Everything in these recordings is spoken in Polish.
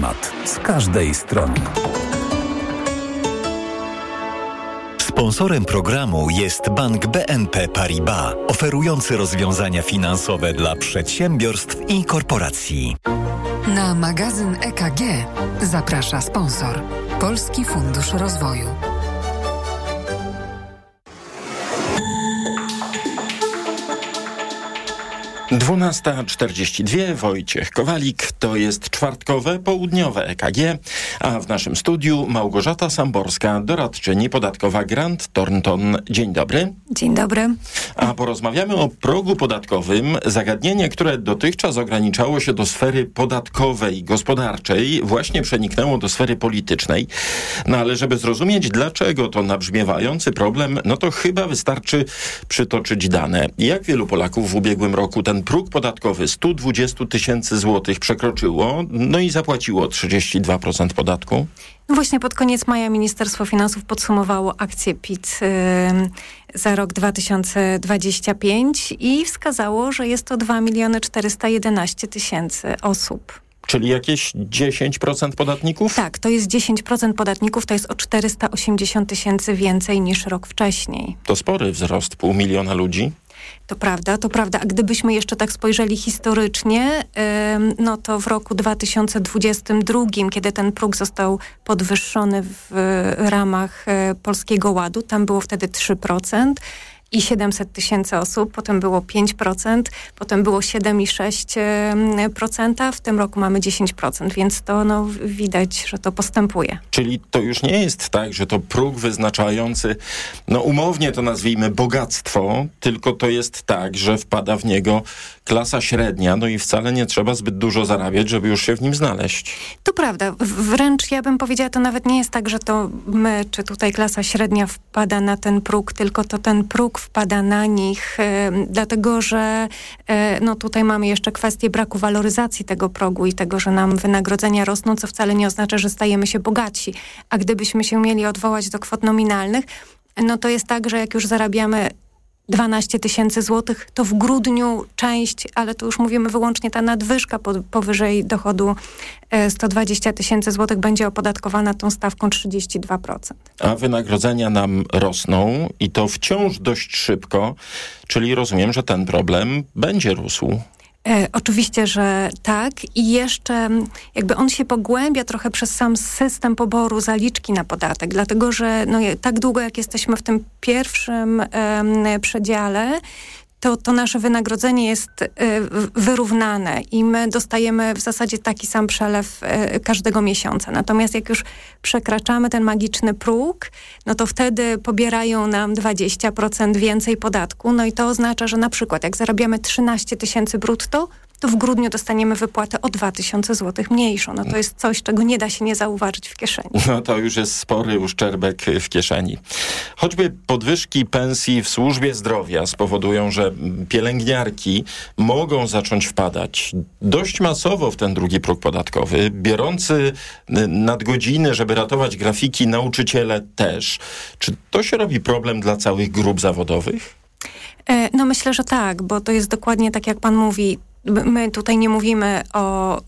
temat z każdej strony. Sponsorem programu jest Bank BNP Paribas, oferujący rozwiązania finansowe dla przedsiębiorstw i korporacji. Na magazyn EKG zaprasza sponsor Polski Fundusz Rozwoju. Dwunasta 42, Wojciech Kowalik, to jest czwartkowe, południowe EKG, a w naszym studiu Małgorzata Samborska, doradczyni podatkowa Grant Thornton. Dzień dobry. Dzień dobry. A porozmawiamy o progu podatkowym, zagadnienie, które dotychczas ograniczało się do sfery podatkowej, gospodarczej, właśnie przeniknęło do sfery politycznej. No ale żeby zrozumieć, dlaczego to nabrzmiewający problem, no to chyba wystarczy przytoczyć dane. Jak wielu Polaków w ubiegłym roku ten próg podatkowy 120 tysięcy złotych przekroczyło, no i zapłaciło 32% podatku? Właśnie pod koniec maja Ministerstwo Finansów podsumowało akcję PIT za rok 2025 i wskazało, że jest to 2 411 000 osób. Czyli jakieś 10% podatników? Tak, to jest 10% podatników, to jest o 480 000 więcej niż rok wcześniej. To spory wzrost, 500 000 ludzi. To prawda. A gdybyśmy jeszcze tak spojrzeli historycznie, no to w roku 2022, kiedy ten próg został podwyższony w ramach Polskiego Ładu, tam było wtedy 3%. I 700 000 osób, potem było 5%, potem było 7,6%, w tym roku mamy 10%, więc to widać, że to postępuje. Czyli to już nie jest tak, że to próg wyznaczający, umownie to nazwijmy bogactwo, tylko to jest tak, że wpada w niego klasa średnia, no i wcale nie trzeba zbyt dużo zarabiać, żeby już się w nim znaleźć. To prawda. Wręcz ja bym powiedziała, to nawet nie jest tak, że to my, czy tutaj klasa średnia wpada na ten próg, tylko to ten próg wpada na nich, dlatego że tutaj mamy jeszcze kwestię braku waloryzacji tego progu i tego, że nam wynagrodzenia rosną, co wcale nie oznacza, że stajemy się bogatsi. A gdybyśmy się mieli odwołać do kwot nominalnych, no to jest tak, że jak już zarabiamy 12 000 złotych, to w grudniu część, ale to już mówimy wyłącznie ta nadwyżka powyżej dochodu 120 000 złotych będzie opodatkowana tą stawką 32%. A wynagrodzenia nam rosną i to wciąż dość szybko, czyli rozumiem, że ten problem będzie rósł. Oczywiście, że tak i jeszcze jakby on się pogłębia trochę przez sam system poboru zaliczki na podatek, dlatego że tak długo jak jesteśmy w tym pierwszym przedziale, to nasze wynagrodzenie jest wyrównane i my dostajemy w zasadzie taki sam przelew każdego miesiąca. Natomiast jak już przekraczamy ten magiczny próg, no to wtedy pobierają nam 20% więcej podatku. No i to oznacza, że na przykład jak zarabiamy 13 000 brutto, to w grudniu dostaniemy wypłatę o 2000 zł mniejszą. No to jest coś, czego nie da się nie zauważyć w kieszeni. No to już jest spory uszczerbek w kieszeni. Choćby podwyżki pensji w służbie zdrowia spowodują, że pielęgniarki mogą zacząć wpadać dość masowo w ten drugi próg podatkowy. Biorący nadgodziny, żeby ratować grafiki, nauczyciele też. Czy to się robi problem dla całych grup zawodowych? No myślę, że tak, bo to jest dokładnie tak, jak pan mówi. My tutaj nie mówimy o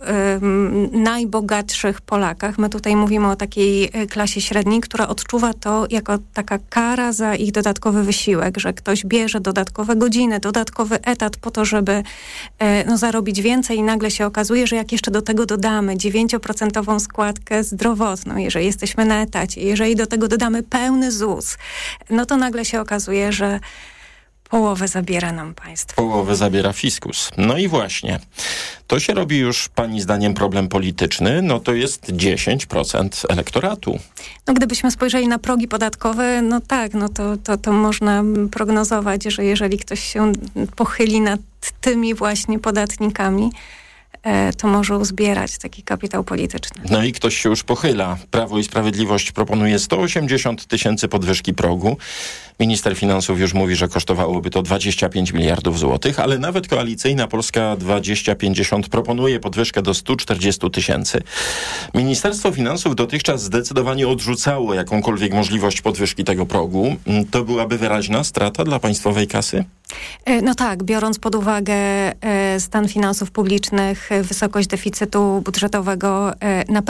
najbogatszych Polakach. My tutaj mówimy o takiej klasie średniej, która odczuwa to jako taka kara za ich dodatkowy wysiłek, że ktoś bierze dodatkowe godziny, dodatkowy etat po to, żeby zarobić więcej i nagle się okazuje, że jak jeszcze do tego dodamy 9% składkę zdrowotną, jeżeli jesteśmy na etacie, jeżeli do tego dodamy pełny ZUS, no to nagle się okazuje, że połowę zabiera nam państwo. Połowę zabiera fiskus. No i właśnie, to się robi już pani zdaniem problem polityczny, no to jest 10% elektoratu. No gdybyśmy spojrzeli na progi podatkowe, no tak, to można prognozować, że jeżeli ktoś się pochyli nad tymi właśnie podatnikami, to może uzbierać taki kapitał polityczny. No i ktoś się już pochyla. Prawo i Sprawiedliwość proponuje 180 000 podwyżki progu. Minister finansów już mówi, że kosztowałoby to 25 miliardów złotych, ale nawet koalicyjna Polska 2050 proponuje podwyżkę do 140 000. Ministerstwo Finansów dotychczas zdecydowanie odrzucało jakąkolwiek możliwość podwyżki tego progu. To byłaby wyraźna strata dla państwowej kasy? No tak, biorąc pod uwagę stan finansów publicznych, wysokość deficytu budżetowego, na